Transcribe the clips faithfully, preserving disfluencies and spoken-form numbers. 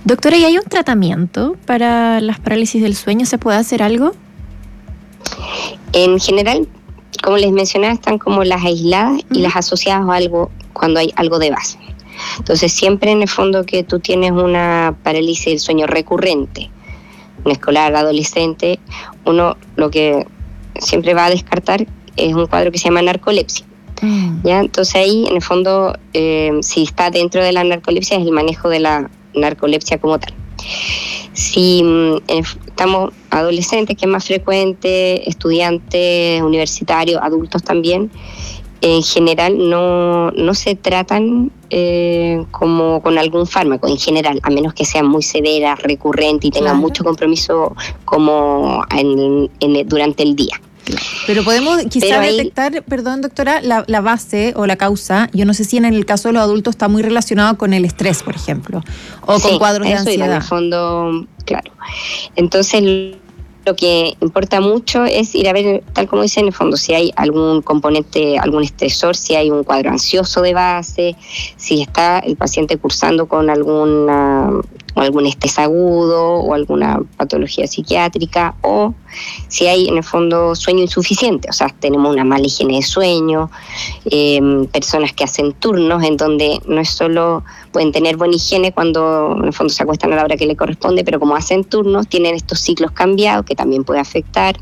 Doctora, ¿y hay un tratamiento para las parálisis del sueño? ¿Se puede hacer algo? En general, como les mencionaba, están como las aisladas uh-huh. y las asociadas a algo cuando hay algo de base. Entonces, siempre en el fondo que tú tienes una parálisis del sueño recurrente, un escolar, adolescente, uno lo que siempre va a descartar es un cuadro que se llama narcolepsia. Mm. ¿Ya? Entonces ahí, en el fondo, eh, si está dentro de la narcolepsia, es el manejo de la narcolepsia como tal. Si eh, estamos adolescentes, que es más frecuente, estudiantes, universitarios, adultos también, en general no, no se tratan eh, como con algún fármaco, en general, a menos que sean muy severas, recurrentes y tengan claro. mucho compromiso como en, en, durante el día. Pero podemos quizás detectar, ahí, perdón doctora, la, la base o la causa. Yo no sé si en el caso de los adultos está muy relacionado con el estrés, por ejemplo, o con sí, cuadros de eso ansiedad. En el fondo, claro. Entonces, lo que importa mucho es ir a ver, tal como dice en el fondo, si hay algún componente, algún estresor, si hay un cuadro ansioso de base, si está el paciente cursando con alguna, algún estrés agudo o alguna patología psiquiátrica, o si hay en el fondo sueño insuficiente, o sea, tenemos una mala higiene de sueño, eh, personas que hacen turnos en donde no es solo pueden tener buena higiene cuando en el fondo se acuestan a la hora que le corresponde, pero como hacen turnos, tienen estos ciclos cambiados que también puede afectar.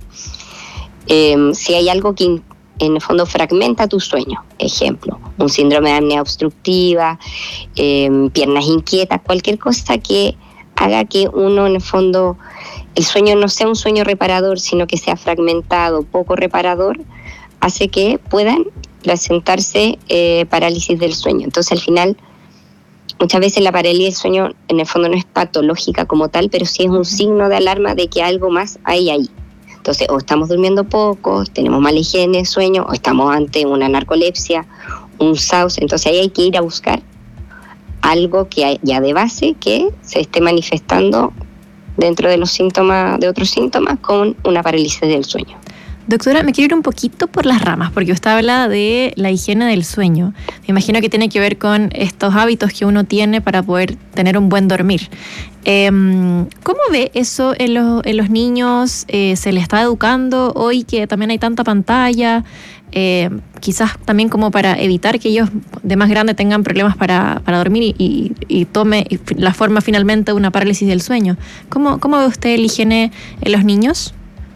Eh, si hay algo que in, en el fondo fragmenta tu sueño, ejemplo, un síndrome de apnea obstructiva, eh, piernas inquietas, cualquier cosa que haga que uno en el fondo, el sueño no sea un sueño reparador, sino que sea fragmentado, poco reparador, hace que puedan presentarse eh, parálisis del sueño. Entonces al final, muchas veces la parálisis del sueño en el fondo no es patológica como tal, pero sí es un signo de alarma de que algo más hay ahí. Entonces, o estamos durmiendo poco, tenemos mala higiene de sueño, o estamos ante una narcolepsia, un S A U S. Entonces ahí hay que ir a buscar algo que hay ya de base que se esté manifestando dentro de los síntomas, de otros síntomas, con una parálisis del sueño. Doctora, me quiero ir un poquito por las ramas, porque usted habla de la higiene del sueño. Me imagino que tiene que ver con estos hábitos que uno tiene para poder tener un buen dormir. Eh, ¿Cómo ve eso en, lo, en los niños? Eh, ¿Se les está educando hoy que también hay tanta pantalla? Eh, quizás también como para evitar que ellos de más grande tengan problemas para, para dormir y, y, y tome la forma finalmente de una parálisis del sueño. ¿Cómo, cómo ve usted la higiene en los niños?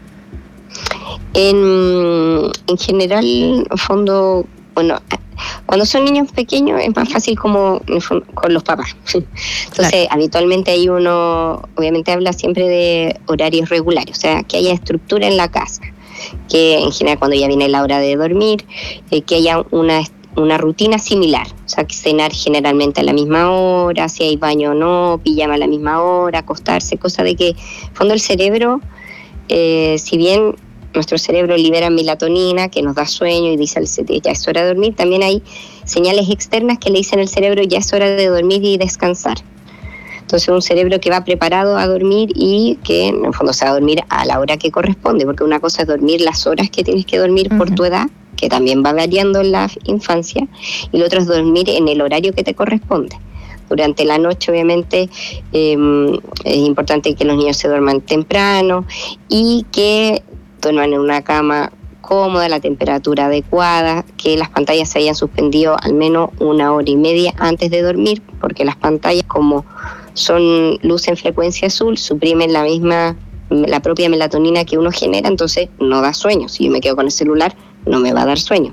En, en general, en fondo, bueno, cuando son niños pequeños es más fácil como fondo, con los papás. Entonces, claro. habitualmente hay uno, obviamente habla siempre de horarios regulares, o sea, que haya estructura en la casa, que en general cuando ya viene la hora de dormir, eh, que haya una una rutina similar, o sea, que cenar generalmente a la misma hora, si hay baño o no, pijama a la misma hora, acostarse, cosa de que, en fondo, el cerebro, eh, si bien nuestro cerebro libera melatonina, que nos da sueño y dice ya es hora de dormir, también hay señales externas que le dicen al cerebro ya es hora de dormir y descansar. Entonces un cerebro que va preparado a dormir y que en el fondo se va a dormir a la hora que corresponde, porque una cosa es dormir las horas que tienes que dormir uh-huh. por tu edad, que también va variando en la infancia, y lo otro es dormir en el horario que te corresponde. Durante la noche, obviamente, eh, es importante que los niños se duerman temprano y que duerman en una cama cómoda, la temperatura adecuada, que las pantallas se hayan suspendido al menos una hora y media antes de dormir, porque las pantallas, como son luz en frecuencia azul, suprimen la misma, la propia melatonina que uno genera, entonces no da sueño. Si yo me quedo con el celular, no me va a dar sueño.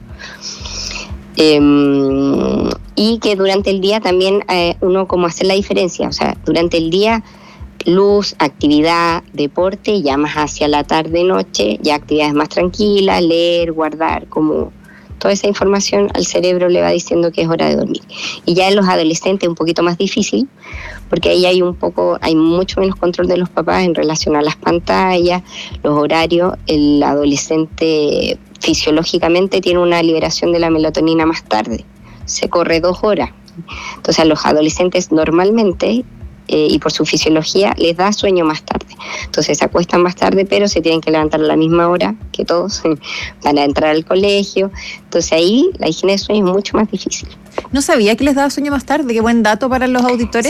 Eh, y que durante el día también eh, uno como hacer la diferencia, o sea, durante el día luz, actividad, deporte, ya más hacia la tarde-noche, ya actividades más tranquilas, leer, guardar, como toda esa información al cerebro le va diciendo que es hora de dormir. Y ya en los adolescentes es un poquito más difícil, porque ahí hay un poco, hay mucho menos control de los papás en relación a las pantallas, los horarios. El adolescente fisiológicamente tiene una liberación de la melatonina más tarde, se corre dos horas. Entonces a los adolescentes normalmente, eh, y por su fisiología, les da sueño más tarde. Entonces se acuestan más tarde, pero se tienen que levantar a la misma hora que todos para entrar al colegio. Entonces ahí la higiene de sueño es mucho más difícil. No sabía que les daba sueño más tarde. Qué buen dato para los auditores.